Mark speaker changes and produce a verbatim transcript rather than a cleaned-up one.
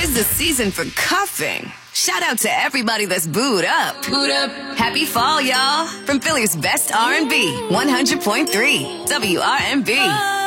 Speaker 1: 'Tis the season for cuffing. Shout out to everybody that's booed up. Booed up. Happy fall, y'all. From Philly's best R and B, one hundred point three W R M B.